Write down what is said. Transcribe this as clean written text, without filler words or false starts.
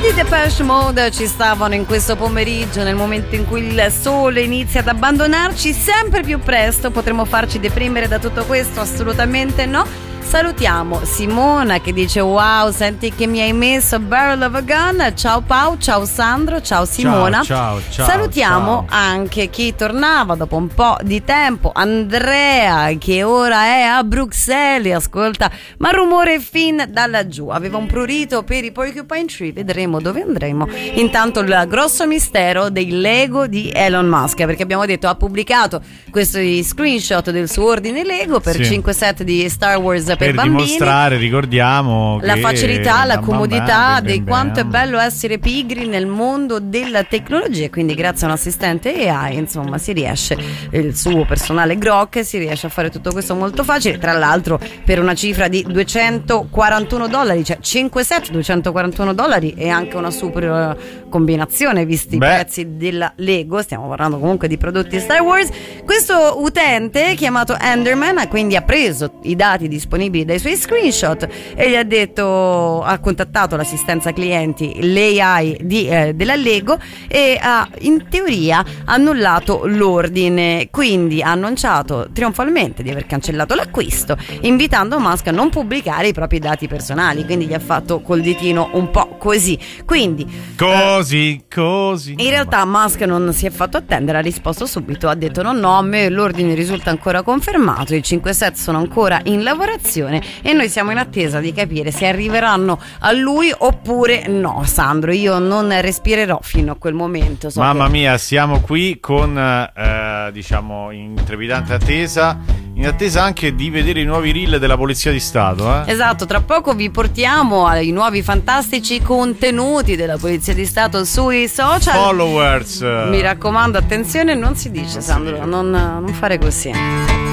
di Depeche Mode ci stavano in questo pomeriggio, nel momento in cui il sole inizia ad abbandonarci sempre più presto. Potremmo farci deprimere da tutto questo? Assolutamente no. Salutiamo Simona che dice: wow, senti che mi hai messo Barrel of a Gun. Ciao Pau, ciao Sandro, ciao Simona. Ciao. Salutiamo anche chi tornava dopo un po' di tempo, Andrea, che ora è a Bruxelles, ascolta ma rumore fin da laggiù. Aveva un prurito per i Porcupine Tree, vedremo dove andremo. Intanto il grosso mistero dei Lego di Elon Musk, perché abbiamo detto ha pubblicato questi screenshot del suo ordine Lego per 5 set di Star Wars per bambini, dimostrare, ricordiamo, la che facilità, la comodità di quanto è bello essere pigri nel mondo della tecnologia. Quindi grazie a un assistente AI, insomma, si riesce, il suo personale Grok, si riesce a fare tutto questo molto facile, tra l'altro per una cifra di $241, cioè 5 set, $241, e anche una super combinazione visti i prezzi della Lego. Stiamo parlando comunque di prodotti Star Wars. Questo utente chiamato Enderman quindi ha preso i dati disponibili dai suoi screenshot e gli ha detto, ha contattato l'assistenza clienti, l'AI della Lego, e ha in teoria annullato l'ordine, quindi ha annunciato trionfalmente di aver cancellato l'acquisto, invitando Musk a non pubblicare i propri dati personali. Quindi gli ha fatto col ditino un po' così. Quindi così in realtà Musk non si è fatto attendere, ha risposto subito, ha detto no, a me l'ordine risulta ancora confermato, i 5 set sono ancora in lavorazione e noi siamo in attesa di capire se arriveranno a lui oppure no. Sandro, io non respirerò fino a quel momento. Mamma mia, siamo qui con diciamo in trepidante attesa, in attesa anche di vedere i nuovi reel della Polizia di Stato. Esatto, tra poco vi portiamo ai nuovi fantastici contenuti della Polizia di Stato sui social. Followers, mi raccomando, attenzione, non si dice, Sandro, non fare così.